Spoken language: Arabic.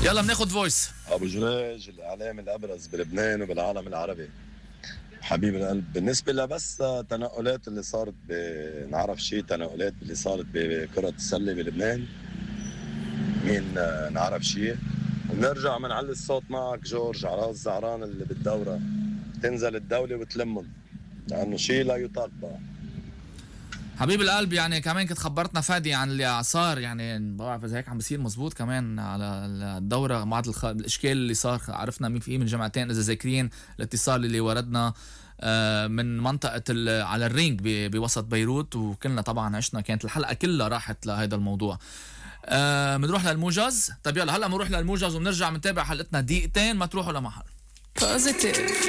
يلا بناخد فويس. ابو جريج الاعلام الابرز بلبنان وبالعالم العربي. حبيب القلب، بالنسبه لبس تنقلات اللي صارت نعرف شيء تنقلات اللي صارت بكره السله بلبنان، مين نعرف شيء، ونرجع بنعلي الصوت معك جورج على راس زعران اللي بالدوره تنزل الدوله وتلمهم لانه شيء لا يطاق بقى. حبيب القلب، يعني كمان كنت خبرتنا فادي عن اللي صار، يعني بعرف اذا هيك عم بيصير مزبوط كمان على الدوره بعض الاشكال اللي صار. عرفنا مين في من جماعتين اذا ذاكرين الاتصال اللي وردنا من منطقه على الرينج بوسط بيروت، وكلنا طبعا عشنا، كانت الحلقه كلها راحت لهذا الموضوع. بنروح للموجز. طيب يلا هلا بنروح للموجز وبنرجع بنتابع حلقتنا دقيقتين، ما تروحوا لمحل.